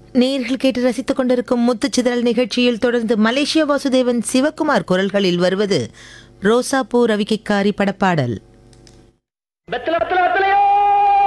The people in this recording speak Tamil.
நேயர்கள் கேட்டு ரசித்துக் கொண்டிருக்கும் முத்துச்சிதறல் நிகழ்ச்சியில் தொடர்ந்து மலேசிய வாசுதேவன் சிவகுமார் குரல்களில் வருவது ரோசாப்பூ ரவிக்கைக்காரி படப்பாடல். வெத்தல வெத்தல